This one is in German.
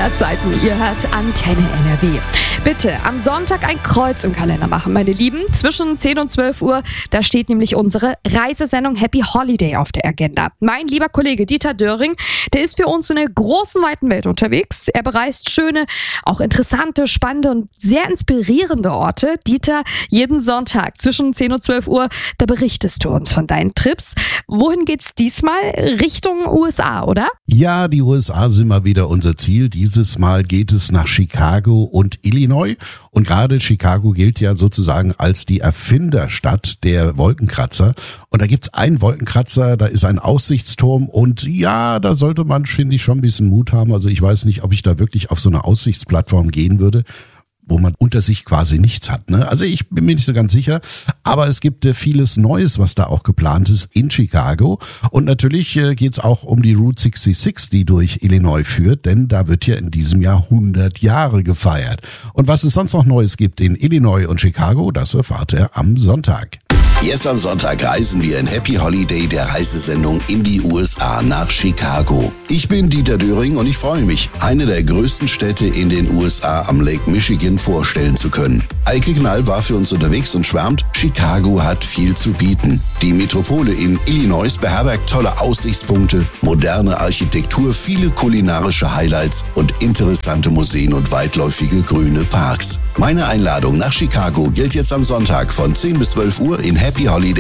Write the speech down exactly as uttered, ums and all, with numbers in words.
Zeiten. Ihr hört Antenne N R W. Bitte am Sonntag ein Kreuz im Kalender machen, meine Lieben. Zwischen zehn und zwölf Uhr, da steht nämlich unsere Reisesendung Happy Holiday auf der Agenda. Mein lieber Kollege Dieter Döring, der ist für uns in der großen, weiten Welt unterwegs. Er bereist schöne, auch interessante, spannende und sehr inspirierende Orte. Dieter, jeden Sonntag zwischen zehn und zwölf Uhr, da berichtest du uns von deinen Trips. Wohin geht's diesmal? Richtung U S A, oder? Ja, die U S A sind mal wieder unser Ziel. Dieses Mal geht es nach Chicago und Illinois. Und gerade Chicago gilt ja sozusagen als die Erfinderstadt der Wolkenkratzer. Und da gibt's einen Wolkenkratzer, da ist ein Aussichtsturm. Und ja, da sollte man, finde ich, schon ein bisschen Mut haben. Also ich weiß nicht, ob ich da wirklich auf so eine Aussichtsplattform gehen würde, wo man unter sich quasi nichts hat. Ne? Also ich bin mir nicht so ganz sicher, aber es gibt äh, vieles Neues, was da auch geplant ist in Chicago. Und natürlich äh, geht es auch um die Route sechsundsechzig, die durch Illinois führt, denn da wird ja in diesem Jahr hundert Jahre gefeiert. Und was es sonst noch Neues gibt in Illinois und Chicago, das erfahrt ihr am Sonntag. Jetzt am Sonntag reisen wir in Happy Holiday der Reisesendung in die U S A nach Chicago. Ich bin Dieter Döring und ich freue mich, eine der größten Städte in den U S A am Lake Michigan vorstellen zu können. Eike Knall war für uns unterwegs und schwärmt, Chicago hat viel zu bieten. Die Metropole in Illinois beherbergt tolle Aussichtspunkte, moderne Architektur, viele kulinarische Highlights und interessante Museen und weitläufige grüne Parks. Meine Einladung nach Chicago gilt jetzt am Sonntag von zehn bis zwölf Uhr in Happy Holiday